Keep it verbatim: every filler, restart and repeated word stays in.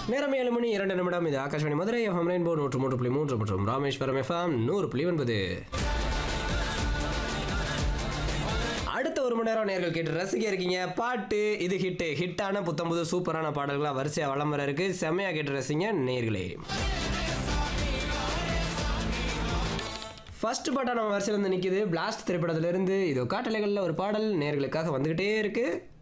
நேரம் ஏழு மணி இரண்டு நிமிடம். இது ஆகாஷ்வாணி மதுரை எஃப்எம் ரெயின்போ நூற்று மூன்று புள்ளி மூன்று மற்றும் ராமேஸ்வரம் எஃப்எம் நூறு புள்ளி ஒன்பது. அடுத்த ஒரு மணி நேரம் நேர்கள் கேட்டு ரசிக்க இருக்கீங்க. பாட்டு இது ஹிட்டு ஹிட்டான புத்தம்புது சூப்பரான பாடல்களாக வரிசையாக வளம் வர இருக்கு. செம்மையாக கேட்டு ரசிங்க நேர்களே. ஃபர்ஸ்ட் பாட்டா நம்ம வரிசையில் வந்து நிற்கிது. பிளாஸ்ட் திரைப்படத்திலிருந்து இது காட்டலைகளில் ஒரு பாடல் நேர்களுக்காக வந்துகிட்டே இருக்கு.